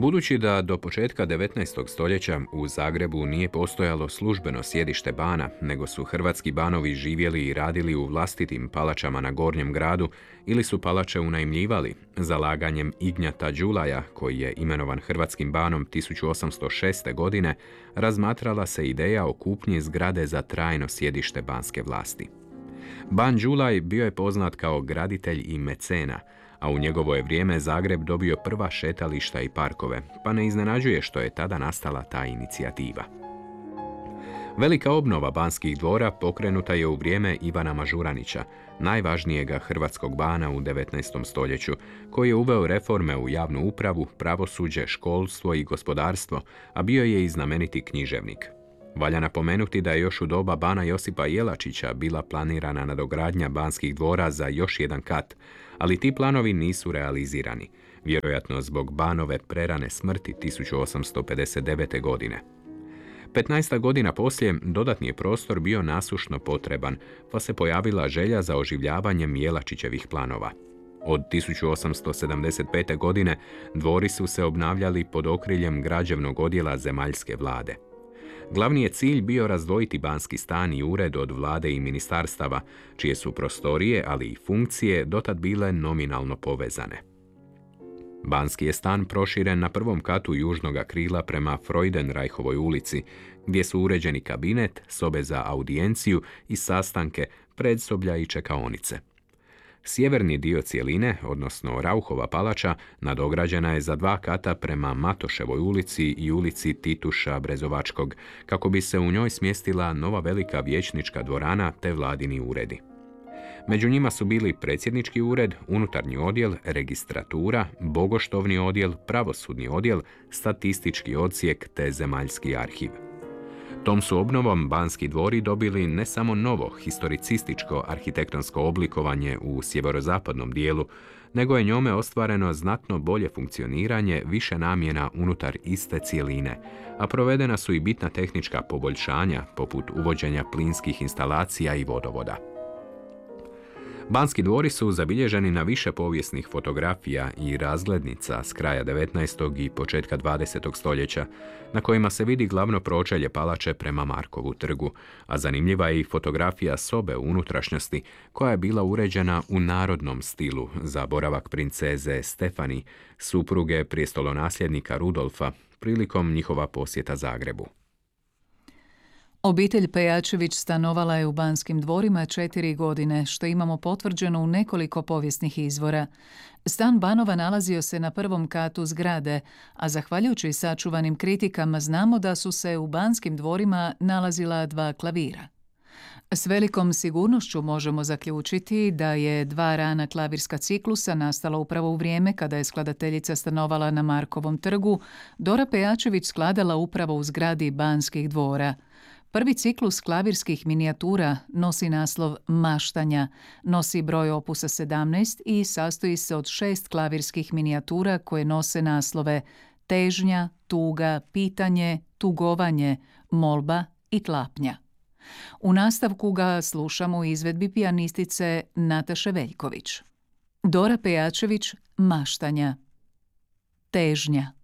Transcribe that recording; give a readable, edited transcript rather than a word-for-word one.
Budući da do početka 19. stoljeća u Zagrebu nije postojalo službeno sjedište bana, nego su hrvatski banovi živjeli i radili u vlastitim palačama na Gornjem gradu ili su palače unajmljivali, zalaganjem Ignjata Đulaja, koji je imenovan hrvatskim banom 1806. godine, razmatrala se ideja o kupnji zgrade za trajno sjedište banske vlasti. Ban Đulaj bio je poznat kao graditelj i mecena, a u njegovo je vrijeme Zagreb dobio prva šetališta i parkove, pa ne iznenađuje što je tada nastala ta inicijativa. Velika obnova banskih dvora pokrenuta je u vrijeme Ivana Mažuranića, najvažnijega hrvatskog bana u 19. stoljeću, koji je uveo reforme u javnu upravu, pravosuđe, školstvo i gospodarstvo, a bio je i znameniti književnik. Valja napomenuti da je još u doba bana Josipa Jelačića bila planirana nadogradnja banskih dvora za još jedan kat, ali ti planovi nisu realizirani, vjerojatno zbog banove prerane smrti 1859. godine. 15 godina poslije dodatni je prostor bio nasušno potreban, pa se pojavila želja za oživljavanjem Jelačićevih planova. Od 1875. godine dvori su se obnavljali pod okriljem građevnog odjela zemaljske vlade. Glavni je cilj bio razdvojiti banski stan i ured od vlade i ministarstava, čije su prostorije, ali i funkcije dotad bile nominalno povezane. Banski je stan proširen na prvom katu južnoga krila prema Freudenreichovoj ulici, gdje su uređeni kabinet, sobe za audijenciju i sastanke, predsoblja i čekaonice. Sjeverni dio cjeline, odnosno Rauhova palača, nadograđena je za 2 kata prema Matoševoj ulici i ulici Tituša Brezovačkog, kako bi se u njoj smjestila nova velika vijećnička dvorana te vladini uredi. Među njima su bili predsjednički ured, unutarnji odjel, registratura, bogoštovni odjel, pravosudni odjel, statistički odsjek te zemaljski arhiv. Tom su obnovom banski dvori dobili ne samo novo historicističko arhitektonsko oblikovanje u sjeverozapadnom dijelu, nego je njome ostvareno znatno bolje funkcioniranje više namjena unutar iste cjeline, a provedena su i bitna tehnička poboljšanja poput uvođenja plinskih instalacija i vodovoda. Banski dvori su zabilježeni na više povijesnih fotografija i razglednica s kraja 19. i početka 20. stoljeća, na kojima se vidi glavno pročelje palače prema Markovu trgu, a zanimljiva je i fotografija sobe u unutrašnjosti koja je bila uređena u narodnom stilu za boravak princeze Stefani, supruge prijestolonasljednika Rudolfa, prilikom njihova posjeta Zagrebu. Obitelj Pejačević stanovala je u Banskim dvorima 4 godine, što imamo potvrđeno u nekoliko povijesnih izvora. Stan Banova nalazio se na prvom katu zgrade, a zahvaljujući sačuvanim kritikama znamo da su se u Banskim dvorima nalazila 2 klavira. S velikom sigurnošću možemo zaključiti da je 2 rana klavirska ciklusa nastala upravo u vrijeme kada je skladateljica stanovala na Markovom trgu, Dora Pejačević skladala upravo u zgradi Banskih dvora. Prvi ciklus klavirskih minijatura nosi naslov Maštanja, nosi broj opusa 17 i sastoji se od 6 klavirskih minijatura koje nose naslove Težnja, Tuga, Pitanje, Tugovanje, Molba i Klapnja. U nastavku ga slušamo u izvedbi pijanistice Nataše Veljković. Dora Pejačević, Maštanja. Težnja.